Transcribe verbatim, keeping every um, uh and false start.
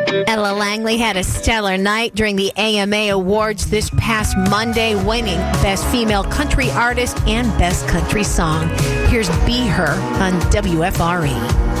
Ella Langley had a stellar night during the A M A Awards this past Monday, winning Best Female Country Artist and Best Country Song. Here's Be Her on W F R E.